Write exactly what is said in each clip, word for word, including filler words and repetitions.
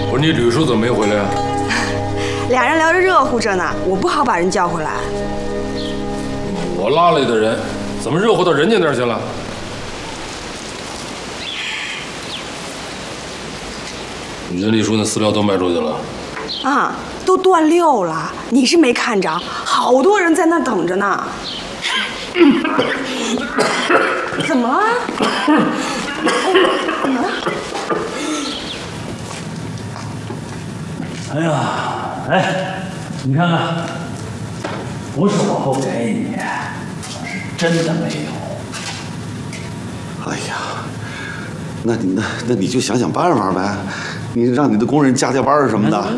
不是你吕叔怎么没回来啊？ 俩人聊着热乎着呢，我不好把人叫回来。 我拉来的人，怎么热乎到人家那儿去了？你跟李叔那饲料都卖出去了？ 啊，都断六了，你是没看着，好多人在那等着呢。怎么了？怎么了？ 哎呀，哎，你看看，不是我不给你，是真的没有。 哎呀，那你那那你就想想办法呗，你让你的工人加加班什么的。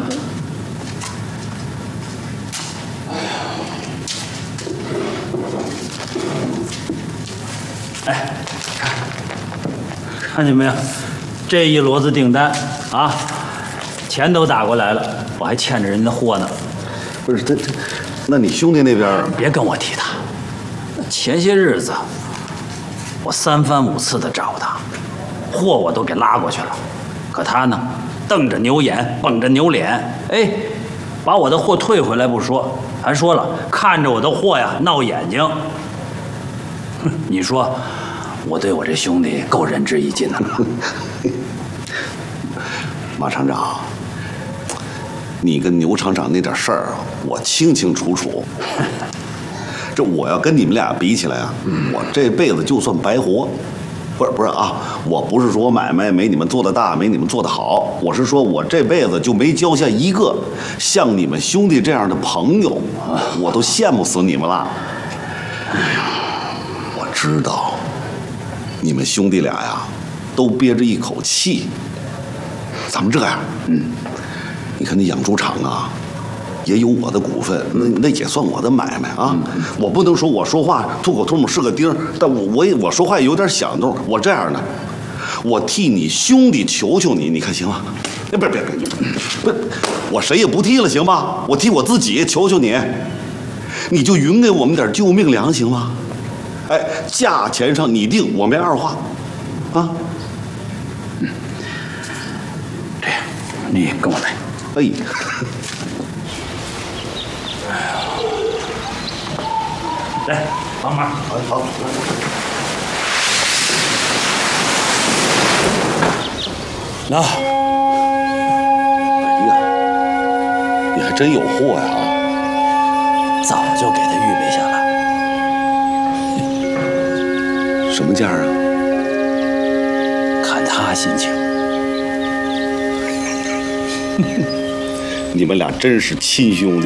哎，看，看见没有？这一摞子订单啊，钱都打过来了，我还欠着人的货呢。 不是这这，那你兄弟那边别跟我提他。前些日子，我三番五次的找他，货我都给拉过去了，可他呢，瞪着牛眼，绷着牛脸，哎，把我的货退回来不说，还说了看着我的货呀闹眼睛。哼，你说我对我这兄弟够仁至义尽的了。 马厂长，你跟牛厂长那点事儿啊，我清清楚楚。这我要跟你们俩比起来啊，我这辈子就算白活。不是不是啊，我不是说我买卖没你们做的大，没你们做的好，我是说我这辈子就没交下一个像你们兄弟这样的朋友，我都羡慕死你们了。哎呀，我知道，你们兄弟俩呀，都憋着一口气。咱们这样，嗯，你看那养猪场啊，也有我的股份，那那也算我的买卖啊。嗯、我不能说我说话吐口唾沫是个钉，但我我也我说话也有点响动。我这样的，我替你兄弟求求你，你看行吗？哎，别别别，不，我谁也不替了，行吧？我替我自己求求你，你就匀给我们点救命粮，行吗？哎，价钱上你定，我没二话，啊。 嗯，这样，你跟我来。 哎。 来，帮忙。 好，好。 那， 哎呀，你还真有货呀！ 早就给他预备下来。 什么价啊？ 看他心情。 你们俩真是亲兄弟。